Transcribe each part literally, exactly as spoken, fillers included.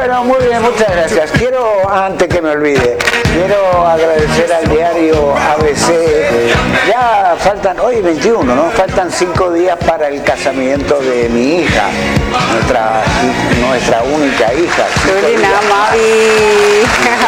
Bueno, muy bien, muchas gracias. Quiero, antes que me olvide, quiero agradecer al diario A B C. Ya faltan, hoy veintiuno, ¿no? Faltan cinco días para el casamiento de mi hija, nuestra, nuestra única hija. Tulina, Mavi.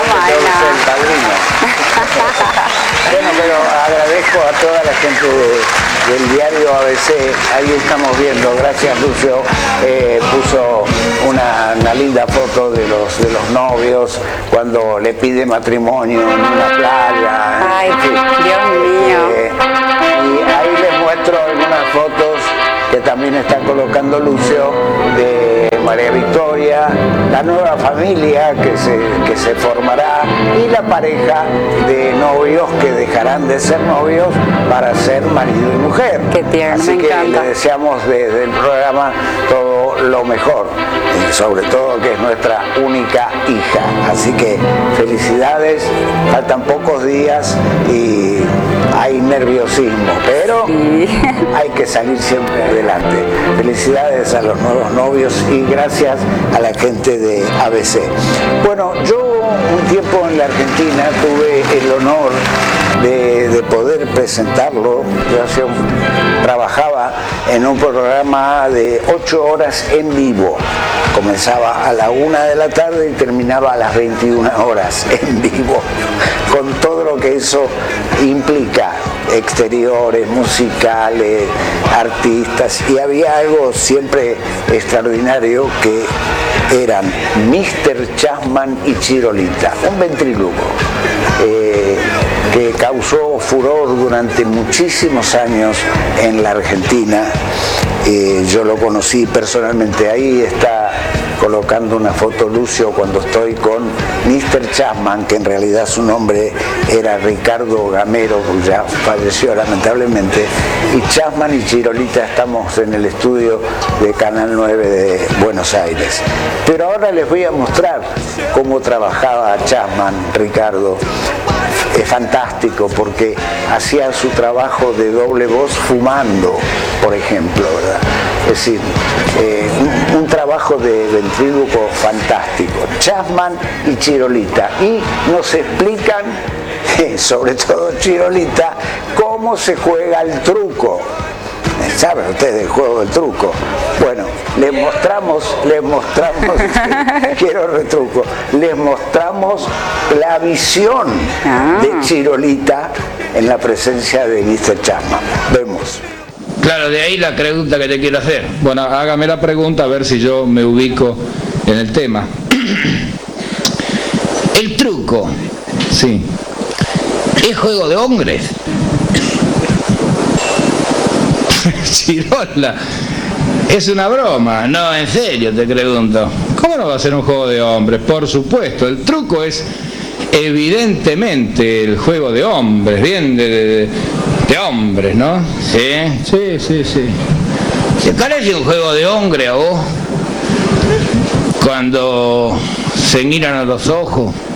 Bueno, pero agradezco a toda la gente de, del diario A B C. Ahí estamos viendo, gracias Lucio, eh, puso una, una linda foto de los, de los novios cuando le pide matrimonio en una playa. Ay, en fin. Dios mío. Eh, y ahí les muestro algunas fotos que también está colocando Lucio de María Victoria, la nueva familia que se, que se formará y la pareja de novios que dejarán de ser novios para ser marido y mujer. Qué tierno, Así me que encanta. le deseamos desde el programa todo lo mejor y sobre todo que es nuestra única hija. Así que felicidades, faltan pocos días y hay nerviosismo, pero Sí. hay que salir siempre adelante. Felicidades a los nuevos novios y gracias a la gente de A B C. Bueno, yo un tiempo en la Argentina tuve el honor de, de poder presentarlo. Yo hacía un, trabajaba en un programa de ocho horas en vivo. Comenzaba a la una de la tarde y terminaba a las veintiuna horas en vivo, con todo lo que eso implica, exteriores, musicales, artistas, y había algo siempre extraordinario que eran míster Chasman y Chirolita, un ventríloco eh, que causó furor durante muchísimos años en la Argentina. Eh, yo lo conocí personalmente, ahí está colocando una foto Lucio cuando estoy con míster Chasman, que en realidad su nombre era Ricardo Gamero, ya falleció lamentablemente, y Chasman y Chirolita estamos en el estudio de Canal nueve de Buenos Aires. Pero ahora les voy a mostrar cómo trabajaba Chasman, Ricardo. Es fantástico porque hacía su trabajo de doble voz fumando, por ejemplo, ¿verdad? Es decir, eh, un, un trabajo de ventríloco fantástico. Chasman y Chirolita. Y nos explican, eh, sobre todo Chirolita, cómo se juega el truco. ¿Saben ustedes el juego del truco? Bueno, les mostramos, les mostramos, quiero retruco, les mostramos la visión ah. de Chirolita en la presencia de míster Chasman. Vemos. Claro, de ahí la pregunta que te quiero hacer. Bueno, hágame la pregunta a ver si yo me ubico en el tema. El truco, sí, ¿es juego de hombres? Chirola, es una broma, no, en serio te pregunto. ¿Cómo no va a ser un juego de hombres? Por supuesto, el truco es evidentemente el juego de hombres, bien de, de, de hombres, ¿no? Sí, sí, sí, sí. ¿Te parece un juego de hombre a vos? Cuando se miran a los ojos